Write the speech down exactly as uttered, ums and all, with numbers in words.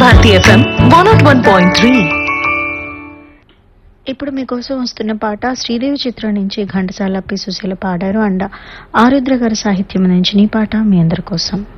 Bharati FM one not one point three. ఇప్పుడు మీకోసం వస్తున్న పాట శ్రీదేవి చిత్రం నుంచి ఘంటసాల పి సుశీల పాడారు. అండ్ ఆరుద్ర గారి సాహిత్యం నుంచి నీ పాట మీ అందరి కోసం.